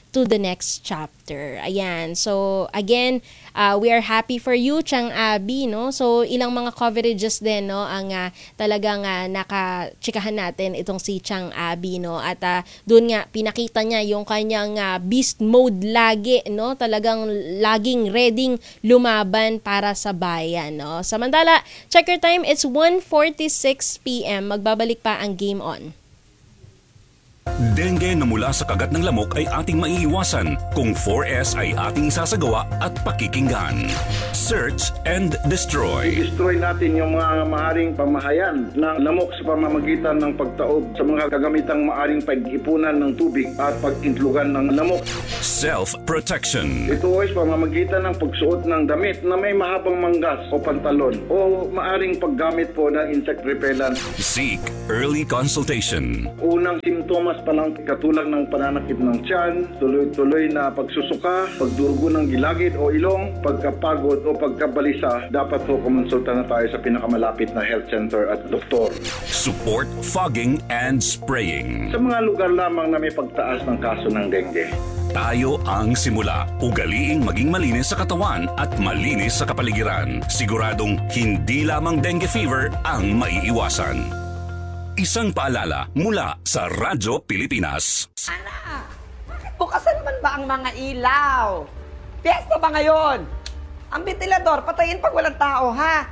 to the next chapter. Ayan. So, again, we are happy for you, Chang Abby, no? So, ilang mga coverages din, no, ang talagang nakachikahan natin itong si Chang Abby, no? At doon nga, pinakita niya yung kanyang beast mode lagi, no? Talagang laging readyng lumaban para sa bayan, no? Samantala, checker time, it's 1:46 p.m. Magbabalik pa ang Game On. Dengue na mula sa kagat ng lamok ay ating maiiwasan kung 4S ay ating isasagawa at pakikinggan. Search and destroy. I-destroy natin yung mga maaring pamahayan ng lamok sa pamamagitan ng pagtaob sa mga kagamitang maaring pag-ipunan ng tubig at pag-intlugan ng lamok. Self-protection. Ito ay pamamagitan ng pagsuot ng damit na may mahabang manggas o pantalon o maaring paggamit po ng insect repellent. Seek early consultation. Unang simptomas pa lang katulad ng pananakit ng tiyan, tuloy-tuloy na pagsusuka, pagdurugo ng gilagid o ilong, pagkapagod o pagkabalisa, dapat po kumonsulta na tayo sa pinakamalapit na health center at doktor. Support fogging and spraying. Sa mga lugar lamang na may pagtaas ng kaso ng dengue. Tayo ang simula. Ugaliing maging malinis sa katawan at malinis sa kapaligiran. Siguradong hindi lamang dengue fever ang maiiwasan. Isang paalala mula sa Radyo Pilipinas. Anak, bakit bukasan naman ba ang mga ilaw? Piyesta ba ngayon? Ang ventilador, patayin pag walang tao, ha?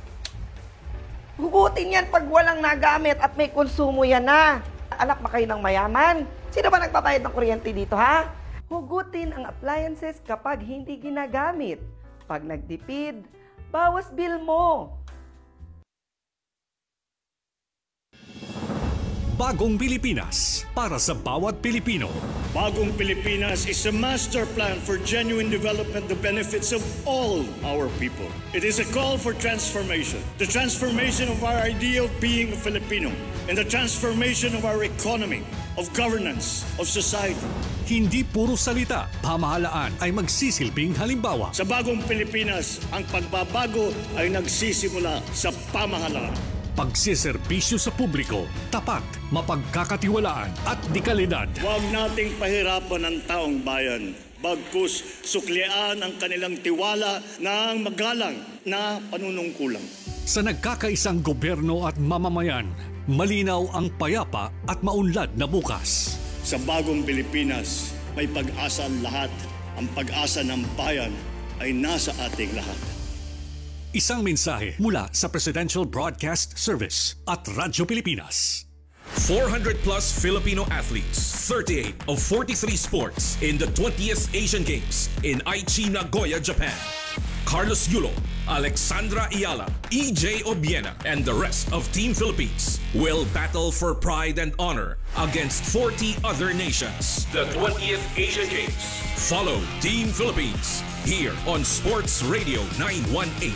Hugutin yan pag walang nagamit at may konsumo yan na. Anak ba kayo ng mayaman? Sino ba nagbabayad ng kuryente dito, ha? Hugutin ang appliances kapag hindi ginagamit. Pag nagtipid, bawas bill mo. Bagong Pilipinas para sa bawat Pilipino. Bagong Pilipinas is a master plan for genuine development, the benefits of all our people. It is a call for transformation. The transformation of our idea of being a Filipino and the transformation of our economy, of governance, of society. Hindi puro salita, pamahalaan ay magsisilbing halimbawa. Sa Bagong Pilipinas, ang pagbabago ay nagsisimula sa pamahalaan. Pagsiservisyo sa publiko, tapat, mapagkakatiwalaan at dekalidad. Huwag nating pahirapan ang taong bayan. Bagkus suklian ang kanilang tiwala ng magalang na panunungkulan. Sa nagkakaisang gobyerno at mamamayan, malinaw ang payapa at maunlad na bukas. Sa Bagong Pilipinas, may pag-asa ang lahat. Ang pag-asa ng bayan ay nasa ating lahat. Isang mensahe mula sa Presidential Broadcast Service at Radyo Pilipinas. 400 plus Filipino athletes, 38 of 43 sports in the 20th Asian Games in Aichi, Nagoya, Japan. Carlos Yulo, Alexandra Ayala, EJ Obiena, and the rest of Team Philippines will battle for pride and honor against 40 other nations. The 20th Asian Games. Follow Team Philippines here on Sports Radio 918.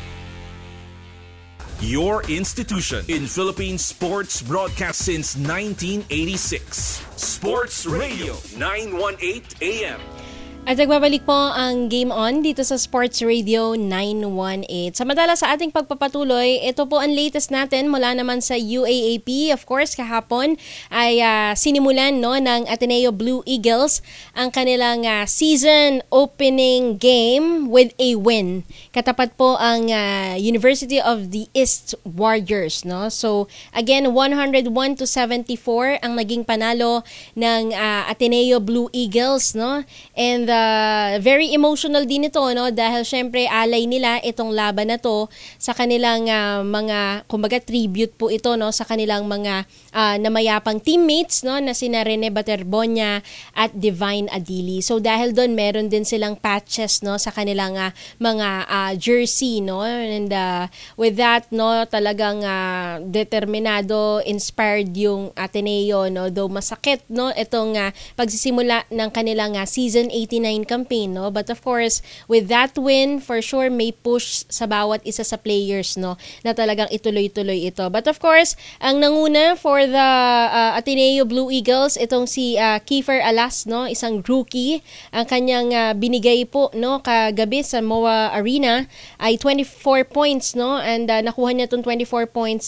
Your institution in Philippine sports broadcast since 1986. Sports Radio 918 AM. At nagbabalik po ang Game On dito sa Sports Radio 918. Samantala sa ating pagpapatuloy, ito po ang latest natin mula naman sa UAAP. Of course, kahapon ay sinimulan ng Ateneo Blue Eagles ang kanilang season opening game with a win. Katapat po ang University of the East Warriors. No? So again, 101-74 ang naging panalo ng Ateneo Blue Eagles. No? And very emotional din ito, no? Dahil syempre alay nila itong laban na to sa kanilang mga, kumbaga tribute po ito, no? Sa kanilang mga namayapang teammates, no? Na sina Rene Baterbonia at Divine Adili. So dahil doon meron din silang patches, no? Sa kanilang mga jersey, no? And with that, no? Talagang determinado, inspired yung Ateneo, no? Though masakit, no? Itong pagsisimula ng kanilang season 89 campaign, no? But of course, with that win, for sure may push sa bawat isa sa players, no? Na talagang ituloy-tuloy ito. But of course, ang nanguna for the Ateneo Blue Eagles, itong si Kiefer Alas, no? Isang rookie. Ang kanyang binigay po, no? Kagabi sa MOA Arena ay 24 points, no? And nakuha niya itong 24 points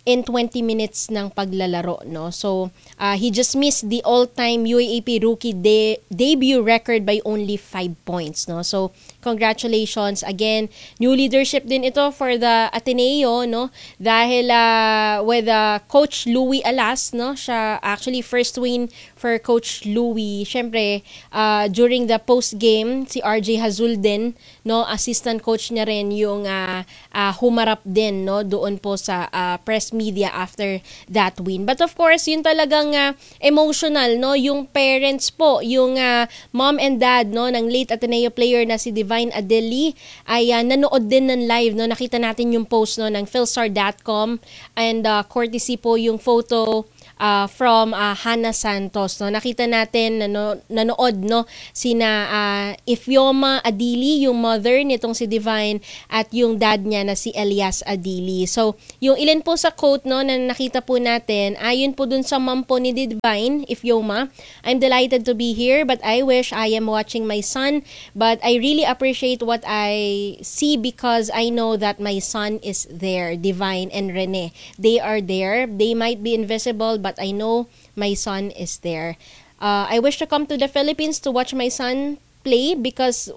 in 20 minutes ng paglalaro, no? So, he just missed the all-time UAAP rookie debut record by only 5 points, no? So, congratulations again. New leadership din ito for the Ateneo, no? Dahil with Coach Louie Alas, no? Siya actually first win for Coach Louie. Syempre, during the post-game, si RJ Hazul din, no? Assistant coach niya rin yung humarap din, no? Doon po sa press media after that win. But of course, yun talagang emotional, no? Yung parents po, yung mom and dad, no? Ng late Ateneo player na si Divine Adeli ay nanood din ng live, no? Nakita natin yung post, no? Ng philstar.com and courtesy po yung photo from Hannah Santos, no? Nakita natin nanood, no, sina Ifyoma Adili, yung mother nitong si Divine, at yung dad niya na si Elias Adili. So, yung ilan po sa quote, no, na nakita po natin, ayon po dun sa mom po ni Divine, Ifyoma, "I'm delighted to be here, but I wish I am watching my son, but I really appreciate what I see because I know that my son is there." Divine and Rene, they are there. They might be invisible, but I know my son is there. I wish to come to the Philippines to watch my son play because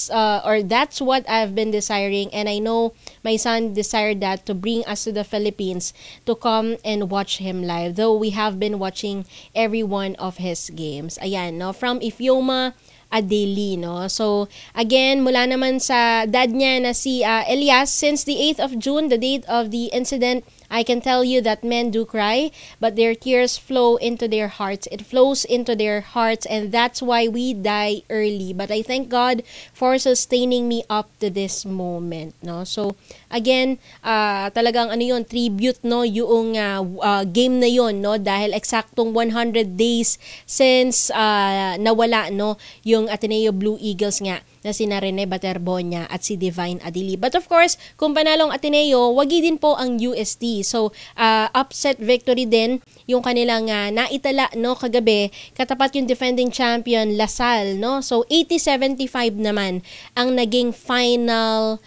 that's what I've been desiring, and I know my son desired that, to bring us to the Philippines to come and watch him live, though we have been watching every one of his games. Ayan, no, from Ifyoma Adeli, no. So again, mula naman sa dad niya na si Elias, since the 8th of June, the date of the incident, I can tell you that men do cry, but their tears flow into their hearts. It flows into their hearts, and that's why we die early. But I thank God for sustaining me up to this moment, no. So again, talagang tribute, no, yung game na yon, no, dahil eksaktong 100 days since nawala, no, yung Ateneo Blue Eagles nga na sina Rene Baterbonia at si Divine Adili. But of course, kung panalong Ateneo, wagi din po ang UST. So, upset victory din yung kanilang naitala, no, kagabi, katapat yung defending champion Lasal, no. So 80-75 naman ang naging final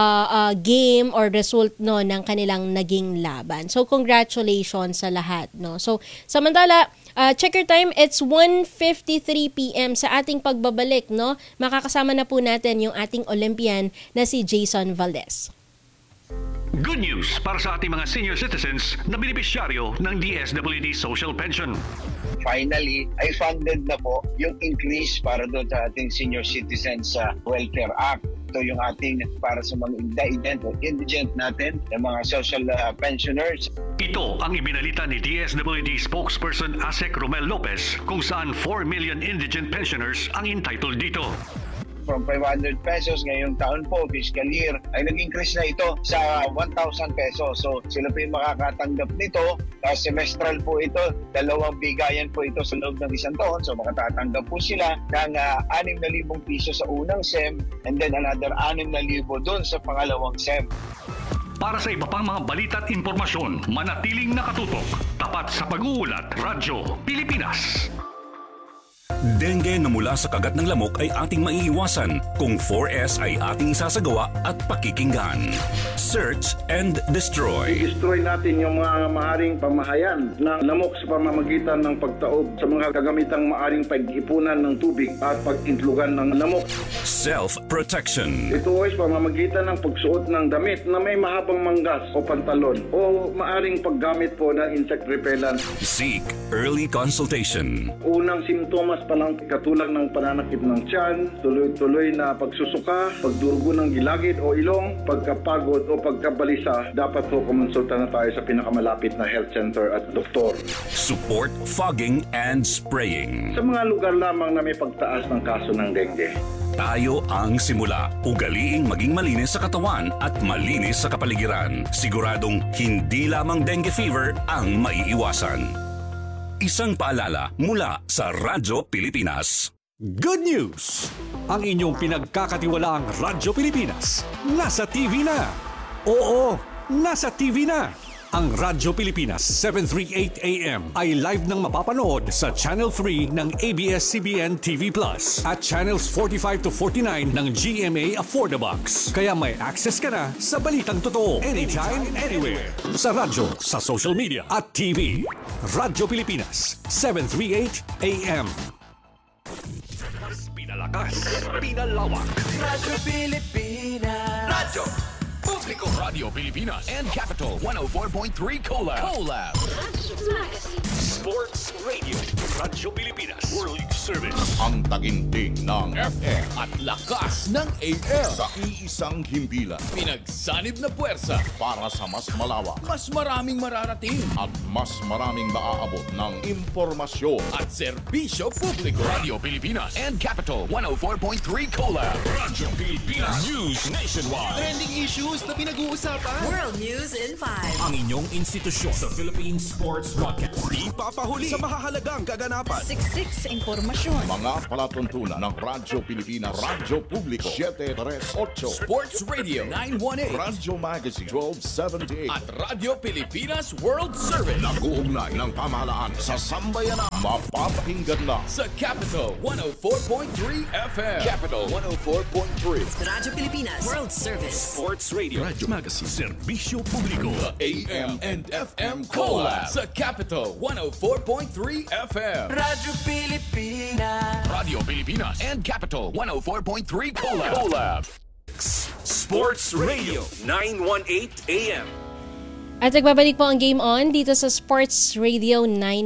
game or result, no, ng kanilang naging laban. So congratulations sa lahat, no. So samantala, checker time, it's 1:53 PM sa ating pagbabalik, no. Makakasama na po natin yung ating Olympian na si Jason Valdez. Good news para sa ating mga senior citizens na benepisyaryo ng DSWD Social Pension. Finally, ay funded na po yung increase para doon sa ating senior citizens sa Welfare Act. Ito yung ating para sa mga indigent natin, yung mga social pensioners. Ito ang ibinalita ni DSWD spokesperson Asek Romel Lopez kung saan 4 million indigent pensioners ang entitled dito. From 500 pesos ngayong taon po, fiscal year, ay nag-increase na ito sa 1,000 pesos. So sila po yung makakatanggap nito. Semestral po ito, 2 bigayan po ito sa loob ng isang taon. So makatatanggap po sila ng 6,000 piso sa unang SEM and then another 6,000 doon sa pangalawang SEM. Para sa iba pang mga balita at impormasyon, manatiling nakatutok. Tapat sa pag-uulat, Radyo Pilipinas. Dengue na mula sa kagat ng lamok ay ating maiiwasan kung 4S ay ating sasagawa at pakikinggan. Search and destroy. Destroy natin yung mga maaring pamahayan ng lamok sa pamamagitan ng pagtaob sa mga kagamitang maaring pag-ipunan ng tubig at pag-intlugan ng lamok. Self-protection. Ito ay sa pamamagitan ng pagsuot ng damit na may mahabang manggas o pantalon o maaring paggamit po ng insect repellent. Seek early consultation. Unang simptomas pa lang katulad ng pananakit ng tiyan, tuloy-tuloy na pagsusuka, pagdurugo ng gilagid o ilong, pagkapagod o pagkabalisa, dapat po kumonsulta na tayo sa pinakamalapit na health center at doktor. Support fogging and spraying. Sa mga lugar lamang na may pagtaas ng kaso ng dengue. Tayo ang simula. Ugaliing maging malinis sa katawan at malinis sa kapaligiran. Siguradong hindi lamang dengue fever ang maiiwasan. Isang paalala mula sa Radyo Pilipinas. Good news! Ang inyong pinagkakatiwalaang Radyo Pilipinas nasa TV na. Oo, nasa TV na. Ang Radyo Pilipinas 738 AM ay live nang mapapanood sa Channel 3 ng ABS-CBN TV Plus at Channels 45 to 49 ng GMA Affordabox. Kaya may access ka na sa balitang totoo anytime, anywhere. Sa radyo, sa social media at TV. Radyo Pilipinas 738 AM. Pinalakas, pinalawak. Radyo Pilipinas. Radyo Publiko Radio Pilipinas and Capital 104.3 Collab. Sports Radio. Radyo Pilipinas. World Service. Ang taginting ng FM at lakas ng AM. Sa iisang himpilan. Pinagsanib na puwersa. Para sa mas malawak. Mas maraming mararating. At mas maraming maaabot ng impormasyon. At serbisyo publiko. Radio Pilipinas and Capital 104.3 Collab. Radyo Pilipinas. News nationwide. Trending issues na pinag-uusapan. World News in 5. Ang inyong institusyon sa Philippine Sports Broadcast. Di papahuli sa mahahalagang kaganapan. Siksik sa impormasyon. Mga palatuntunan ng Radyo Pilipinas, Radyo Publiko 738, Sports Radio 918, Radyo Magazine 1278, at Radyo Pilipinas World Service. Nag-uugnay ng pamahalaan sa sambayanan. Mapapakinggan na sa Capital 104.3 FM. Capital 104.3. Radyo Pilipinas World Service. Sports Radio. Radyo Magazine. Serbisyo Publiko. AM and FM Collab. Sa Capital 104.3 FM. Radyo Pilipinas. Radio Pilipinas and Capital 104.3 Collab. Sports Radio 918 AM. At nagbabalik po ang Game On dito sa Sports Radio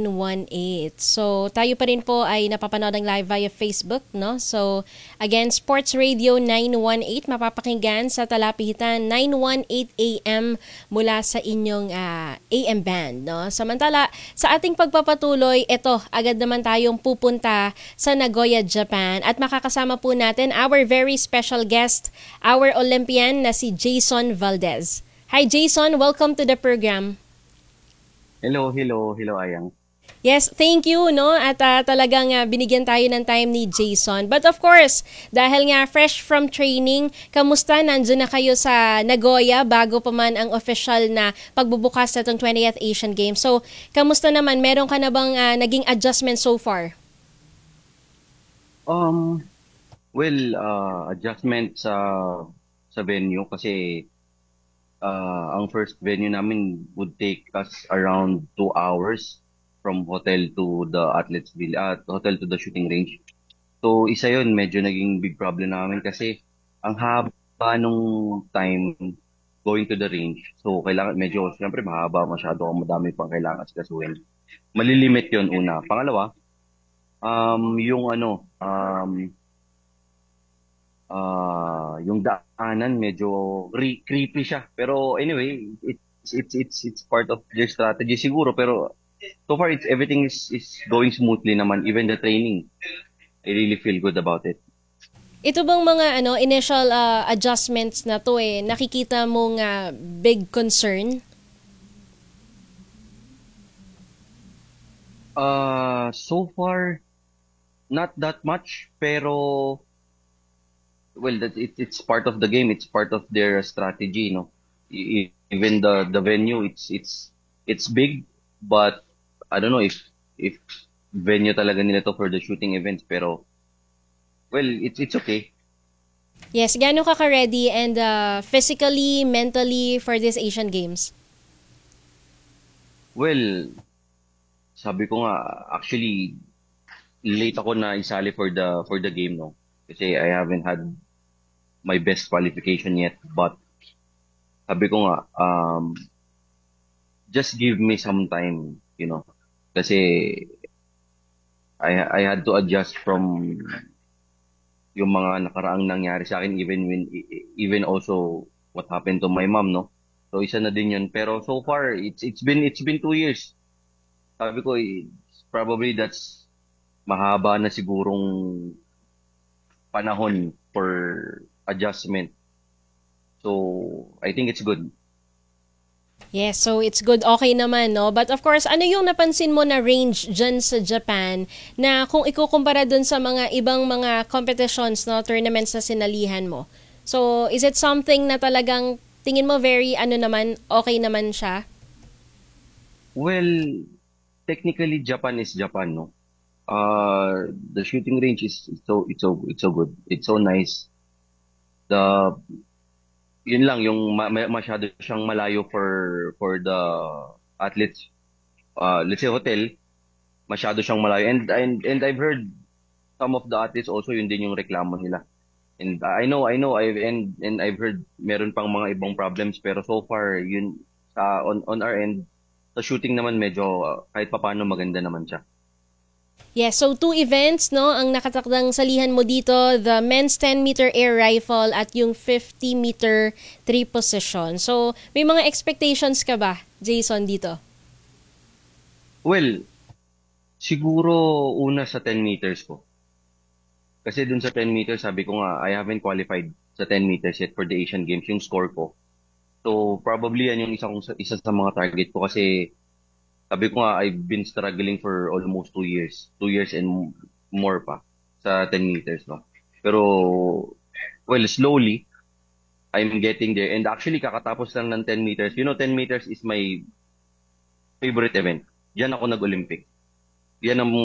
918. So, tayo pa rin po ay napapanood ng live via Facebook, no? So, again, Sports Radio 918, mapapakinggan sa talapitan 918 AM mula sa inyong AM band, no? Samantala, sa ating pagpapatuloy, ito, agad naman tayong pupunta sa Nagoya, Japan. At makakasama po natin our very special guest, our Olympian na si Jason Valdez. Hi Jason, welcome to the program. Hello Ayang. Yes, thank you, no? At talagang binigyan tayo ng time ni Jason. But of course, dahil nga fresh from training, kamusta? Nandiyan na kayo sa Nagoya bago pa man ang official na pagbubukas na itong 20th Asian Games. So, kamusta naman? Meron ka na bang naging adjustment so far? Adjustment sa venue kasi ang first venue namin would take us around 2 hours from hotel to the hotel to the shooting range. So isa yun, medyo naging big problem namin kasi ang haba nung time going to the range. So kailangan medyo, siyempre mahaba masyado, madami pang kailangan asikasuhin. Malilimit yun una. Pangalawa, yung daanan medyo creepy siya. Pero anyway, it's part of their strategy siguro. Pero so far everything is going smoothly naman. Even the training, I really feel good about it. Ito bang mga initial adjustments na to nakikita mong big concern? So far not that much, pero well, it's part of the game. It's part of their strategy, no. Even the venue, it's big, but I don't know if venue talaga nila to for the shooting events. Pero well, it's okay. Yes, gaano ka ready and physically, mentally for this Asian Games? Well, sabi ko nga, actually late ako na isali for the game, no. Kasi I haven't had my best qualification yet, but sabi ko nga, just give me some time, kasi I had to adjust from yung mga nakaraang nangyari sa akin, even also what happened to my mom, no. So isa na din yun, pero so far it's been 2 years. Sabi ko, probably that's mahaba na sigurong panahon for adjustment. So, I think it's good. Yes, so it's good. Okay naman, no? But of course, ano yung napansin mo na range dyan sa Japan na kung ikukumpara dun sa mga ibang mga competitions, no, tournaments na sinalihan mo? So, is it something na talagang tingin mo very, okay naman siya? Well, technically Japan is Japan, no? The shooting range is it's so good. It's so nice. The Yun lang yung masyado siyang malayo for the athletes. Let's say hotel, masyado siyang malayo. And I've heard some of the athletes also yun din yung reklamo nila. And I know, I've heard meron pang mga ibang problems pero so far yun on our end sa shooting naman medyo kahit papaano maganda naman siya. Yes, so 2 events no ang nakatakdang salihan mo dito, the men's 10-meter air rifle at yung 50-meter 3 position. So, may mga expectations ka ba, Jason, dito? Well, siguro una sa 10 meters ko. Kasi dun sa 10 meters, sabi ko nga, I haven't qualified sa 10 meters yet for the Asian Games, yung score ko. So, probably yan yung isa sa mga target ko kasi sabi ko nga, I've been struggling for almost 2 years. 2 years and more pa sa 10 meters, no? Pero, well, slowly, I'm getting there. And actually, kakatapos lang ng 10 meters. You know, 10 meters is my favorite event. Diyan ako nag-Olympic. Yan ang